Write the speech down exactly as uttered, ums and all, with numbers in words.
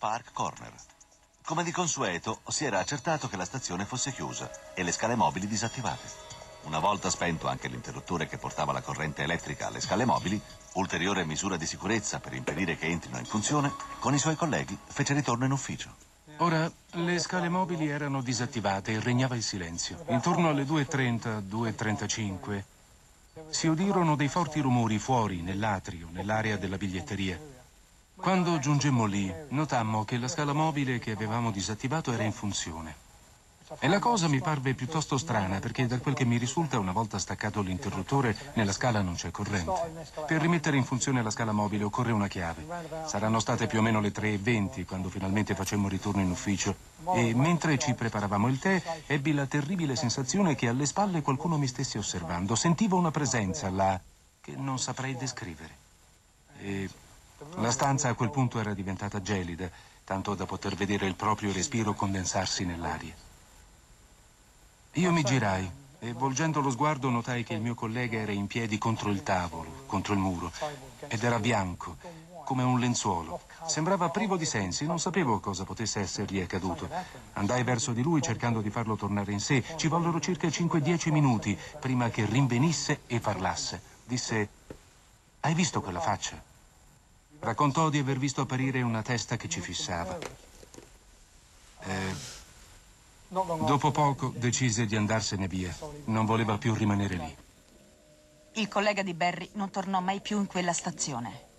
Park Corner. Come di consueto, si era accertato che la stazione fosse chiusa e le scale mobili disattivate. Una volta spento anche l'interruttore che portava la corrente elettrica alle scale mobili, ulteriore misura di sicurezza per impedire che entrino in funzione, con i suoi colleghi fece ritorno in ufficio. Ora, le scale mobili erano disattivate e regnava il silenzio. Intorno alle due e trenta, due e trentacinque, si udirono dei forti rumori fuori, nell'atrio, nell'area della biglietteria. Quando giungemmo lì, notammo che la scala mobile che avevamo disattivato era in funzione. E la cosa mi parve piuttosto strana, perché da quel che mi risulta, una volta staccato l'interruttore, nella scala non c'è corrente. Per rimettere in funzione la scala mobile occorre una chiave. Saranno state più o meno le tre e venti quando finalmente facemmo ritorno in ufficio. E mentre ci preparavamo il tè, ebbi la terribile sensazione che alle spalle qualcuno mi stesse osservando. Sentivo una presenza là che non saprei descrivere. E la stanza a quel punto era diventata gelida, tanto da poter vedere il proprio respiro condensarsi nell'aria. Io mi girai e, volgendo lo sguardo, notai che il mio collega era in piedi contro il tavolo, contro il muro, ed era bianco, come un lenzuolo. Sembrava privo di sensi, non sapevo cosa potesse essergli accaduto. Andai verso di lui cercando di farlo tornare in sé. Ci vollero circa cinque dieci minuti prima che rinvenisse e parlasse. Disse: «Hai visto quella faccia?» Raccontò di aver visto apparire una testa che ci fissava. Eh... Dopo poco decise di andarsene via. Non voleva più rimanere lì. Il collega di Barry non tornò mai più in quella stazione.